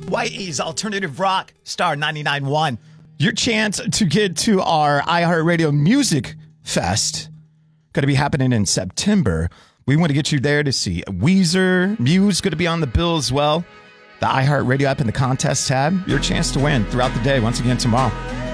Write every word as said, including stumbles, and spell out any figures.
Hawaii's Alternative Rock, Star ninety-nine point one. Your chance to get to our iHeartRadio Music Fest going to be happening in September. We want to get you there to see Weezer. Muse going to be on the bill as well. The iHeartRadio app in the contest tab. Your chance to win throughout the day once again tomorrow.